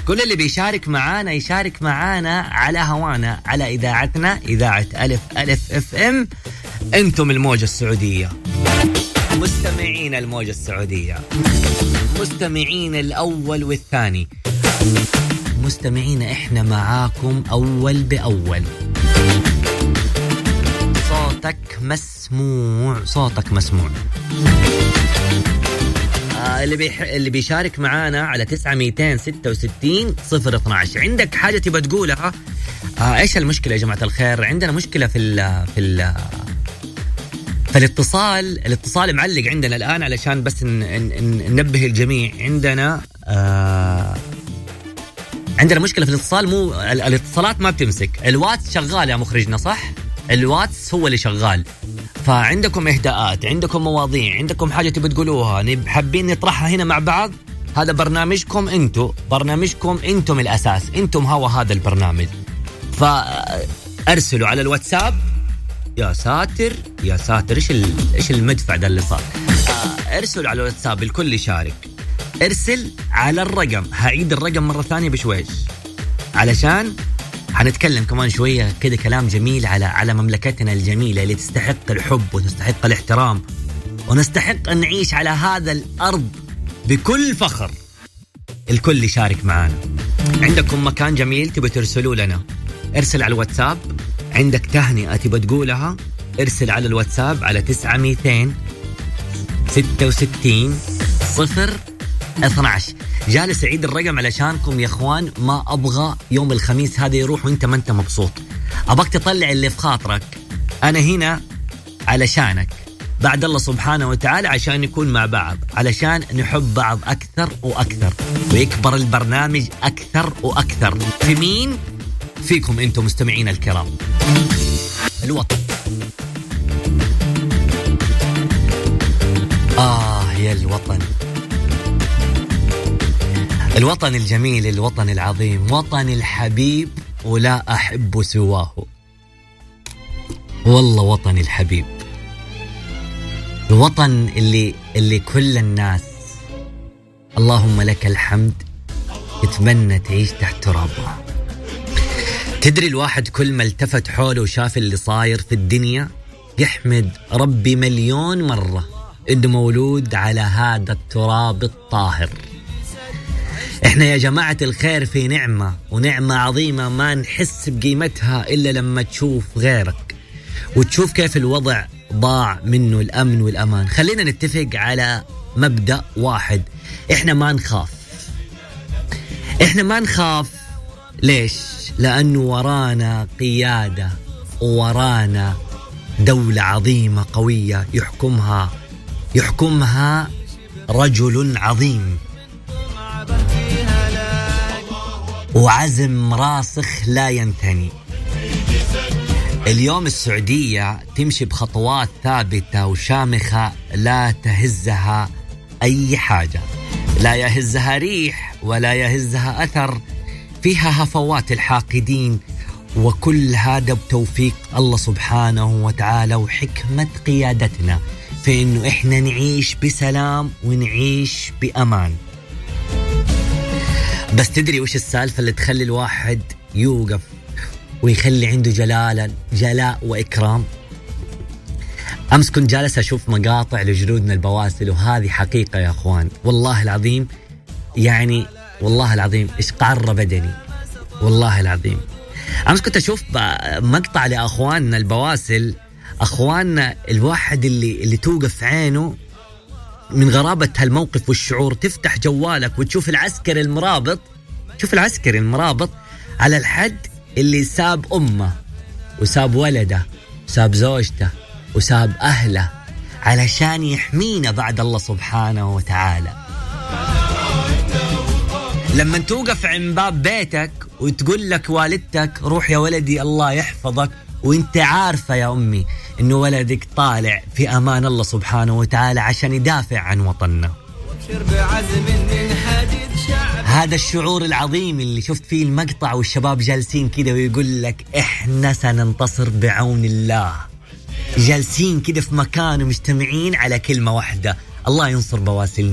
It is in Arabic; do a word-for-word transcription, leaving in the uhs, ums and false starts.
كل اللي بيشارك معانا يشارك معانا على هوانا على إذاعتنا إذاعة ألف ألف اف ام. انتم الموجة السعودية، مستمعين الموجة السعودية، مستمعين الأول والثاني، مستمعين احنا معاكم أول بأول. صوتك مسموع، صوتك مسموع. آه اللي بيح... اللي بيشارك معانا على تسعة ميتين ستة وستين صفر اثناش. عندك حاجة تبى تقولها؟ آه ايش المشكلة يا جماعة الخير؟ عندنا مشكلة في ال في ال فالاتصال. الاتصال معلق عندنا الآن علشان بس ن... ن... ننبه الجميع. عندنا آه عندنا مشكلة في الاتصال. مو الاتصالات ما بتمسك. الواتس شغال يا مخرجنا صح؟ الواتس هو اللي شغال. فعندكم إهداءات، عندكم مواضيع، عندكم حاجة تبي تقولوها حابين نطرحها هنا مع بعض، هذا برنامجكم انتو، برنامجكم انتم الأساس، انتم هو هذا البرنامج. فأرسلوا على الواتساب. يا ساتر يا ساتر، ايش ايش المدفع ده اللي صار؟ ارسلوا على الواتساب، الكل يشارك. ارسل على الرقم، هعيد الرقم مرة ثانية بشويش علشان هنتكلم كمان شوية كده كلام جميل على على مملكتنا الجميلة اللي تستحق الحب وتستحق الاحترام، ونستحق أن نعيش على هذا الأرض بكل فخر. الكل يشارك معانا. عندكم مكان جميل تبي ترسلوا لنا، ارسل على الواتساب. عندك تهنئة تبي تقولها، ارسل على الواتساب على تسعة ميتين ستة وستين صفر اثناش. جالس أعيد الرقم علشانكم يا أخوان. ما أبغى يوم الخميس هذا يروح وإنت ما أنت مبسوط. أبغاك تطلع اللي في خاطرك. أنا هنا علشانك بعد الله سبحانه وتعالى، عشان نكون مع بعض، علشان نحب بعض أكثر وأكثر، ويكبر البرنامج أكثر وأكثر. في مين؟ فيكم أنتم مستمعين الكرام. الوطن. آه يا الوطن، الوطن الجميل، الوطن العظيم، وطن الحبيب ولا أحب سواه. والله وطن الحبيب، الوطن اللي اللي كل الناس اللهم لك الحمد يتمنى تعيش تحت ترابه. تدري الواحد كل ما التفت حوله وشاف اللي صاير في الدنيا يحمد ربي مليون مرة إنه مولود على هذا التراب الطاهر. احنا يا جماعة الخير في نعمة، ونعمة عظيمة ما نحس بقيمتها إلا لما تشوف غيرك وتشوف كيف الوضع ضاع منه الأمن والأمان. خلينا نتفق على مبدأ واحد، احنا ما نخاف. احنا ما نخاف ليش؟ لأنه ورانا قيادة، ورانا دولة عظيمة قوية يحكمها يحكمها رجل عظيم وعزم راسخ لا ينثني. اليوم السعودية تمشي بخطوات ثابتة وشامخة لا تهزها أي حاجة، لا يهزها ريح ولا يهزها أثر. فيها هفوات الحاقدين، وكل هذا بتوفيق الله سبحانه وتعالى وحكمة قيادتنا في إنه إحنا نعيش بسلام ونعيش بأمان. بس تدري وش السالفة اللي تخلي الواحد يوقف ويخلي عنده جلالة جلاء وإكرام؟ أمس كنت جالس أشوف مقاطع لجلودنا البواسل، وهذه حقيقة يا أخوان والله العظيم، يعني والله العظيم إشقعر بدني والله العظيم. أمس كنت أشوف مقطع لأخواننا البواسل، أخواننا الواحد اللي اللي توقف عينه من غرابة هالموقف والشعور. تفتح جوالك وتشوف العسكري المرابط، شوف العسكري المرابط على الحد اللي ساب أمه وساب ولده وساب زوجته وساب أهله علشان يحمينا بعد الله سبحانه وتعالى. لما توقف عند باب بيتك وتقول لك والدتك روح يا ولدي الله يحفظك، وانت عارفة يا أمي إنه ولدك طالع في أمان الله سبحانه وتعالى عشان يدافع عن وطننا. هذا الشعور العظيم اللي شفت فيه المقطع والشباب جالسين كده ويقول لك إحنا سننتصر بعون الله، جالسين كده في مكان ومجتمعين على كلمة واحدة، الله ينصر بواسلنا.